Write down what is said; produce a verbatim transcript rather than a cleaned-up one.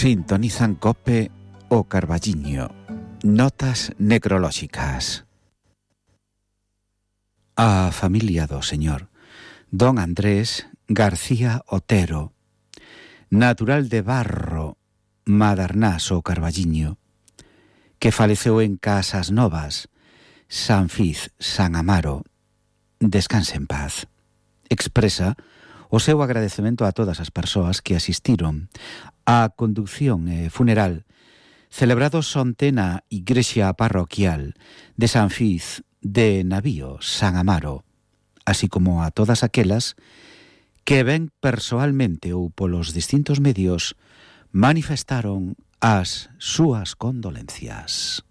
Sintonizan Cope o Carballiño. Notas necrolóxicas. A familia do señor Don Andrés García Otero, natural de Barro, Madernás o Carballiño, que faleceu en Casas Novas, San Fiz, San Amaro, descanse en paz. Expresa o seu agradecemento a todas as persoas que asistiron á conducción e funeral celebrados onte na igrexa parroquial de San Fiz de Navío, San Amaro, así como a todas aquelas que ben persoalmente ou polos distintos medios manifestaron as súas condolencias.